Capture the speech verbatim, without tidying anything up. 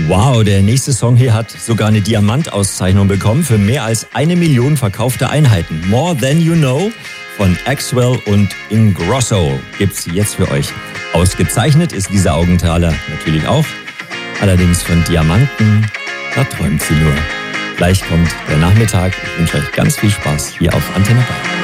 Wow, der nächste Song hier hat sogar eine Diamantauszeichnung bekommen für mehr als eine Million verkaufte Einheiten. More Than You Know von Axwell und Ingrosso gibt's jetzt für euch. Ausgezeichnet ist dieser Augenthaler natürlich auch. Allerdings von Diamanten, da träumt sie nur. Gleich kommt der Nachmittag. Ich wünsche euch ganz viel Spaß hier auf Antenne Bayern.